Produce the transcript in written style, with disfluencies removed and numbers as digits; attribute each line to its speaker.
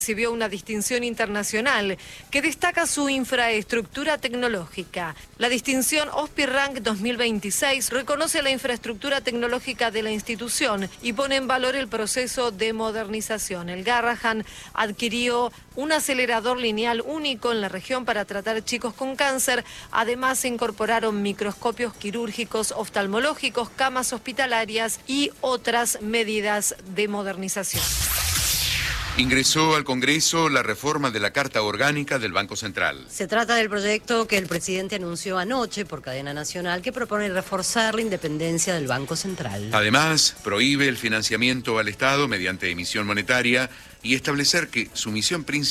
Speaker 1: Recibió una distinción internacional que destaca su infraestructura tecnológica. La distinción OSPI Rank 2026 reconoce la infraestructura tecnológica de la institución y pone en valor el proceso de modernización. El Garrahan adquirió un acelerador lineal único en la región para tratar chicos con cáncer. Además, se incorporaron microscopios quirúrgicos, oftalmológicos, camas hospitalarias y otras medidas de modernización.
Speaker 2: Ingresó al Congreso la reforma de la Carta Orgánica del Banco Central.
Speaker 3: Se trata del proyecto que el presidente anunció anoche por cadena nacional que propone reforzar la independencia del Banco Central.
Speaker 2: Además, prohíbe el financiamiento al Estado mediante emisión monetaria y establecer que su misión principal